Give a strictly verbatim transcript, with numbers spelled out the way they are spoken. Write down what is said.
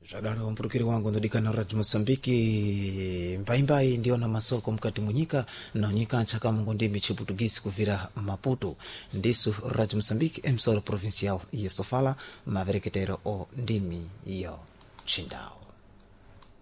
Jadalo mpurukiri wangu ndodikana Radio Mosambiki mbaimbai ndio na masoko mkati munyika na unyika nchaka mungu ndimi Chiputugisi kuvira Maputo ndisu Radio Mosambiki emsoro provincial ya Sofala mavereketero o ndimi yo chindao.